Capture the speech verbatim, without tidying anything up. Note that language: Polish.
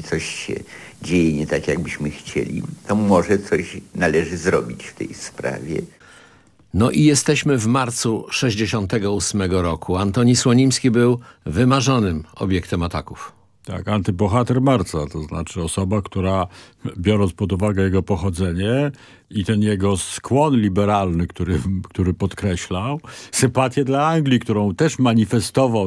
coś się dzieje nie tak, jakbyśmy chcieli, to może coś należy zrobić w tej sprawie. No i jesteśmy w marcu sześćdziesiątego ósmego roku. Antoni Słonimski był wymarzonym obiektem ataków. Tak, antybohater marca, to znaczy osoba, która, biorąc pod uwagę jego pochodzenie i ten jego skłon liberalny, który, który podkreślał, sympatię dla Anglii, którą też manifestował